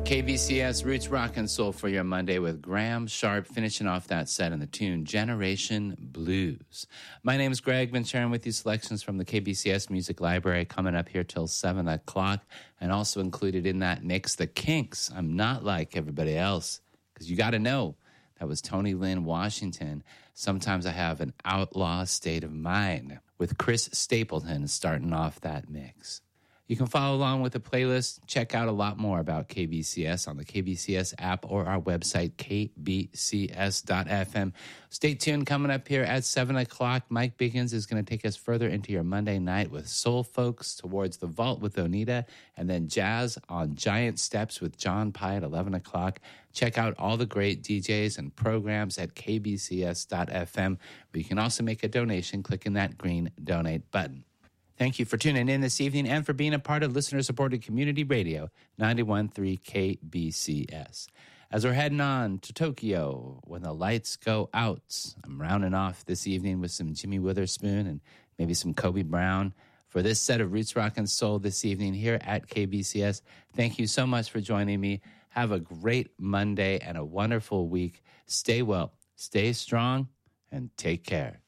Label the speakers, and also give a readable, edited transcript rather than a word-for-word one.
Speaker 1: KBCS Roots Rock and Soul for your Monday with Graham Sharp finishing off that set in the tune Generation Blues. My name is Greg. Been sharing with you selections from the KBCS Music Library coming up here till 7 o'clock, and also included in that mix the Kinks. I'm Not Like Everybody Else, because you got to know that was Tony Lynn Washington. Sometimes I have an outlaw state of mind with Chris Stapleton starting off that mix. You can follow along with the playlist. Check out a lot more about KBCS on the KBCS app or our website, kbcs.fm. Stay tuned. Coming up here at 7 o'clock, Mike Biggins is going to take us further into your Monday night with Soul Folks towards the Vault with Onita, and then Jazz on Giant Steps with John Pye at 11 o'clock. Check out all the great DJs and programs at kbcs.fm, where you can also make a donation clicking that green donate button. Thank you for tuning in this evening and for being a part of listener-supported community radio, 91.3 KBCS. As we're heading on to Tokyo, when the lights go out, I'm rounding off this evening with some Jimmy Witherspoon and maybe some Kobe Brown for this set of Roots Rock and Soul this evening here at KBCS. Thank you so much for joining me. Have a great Monday and a wonderful week. Stay well, stay strong, and take care.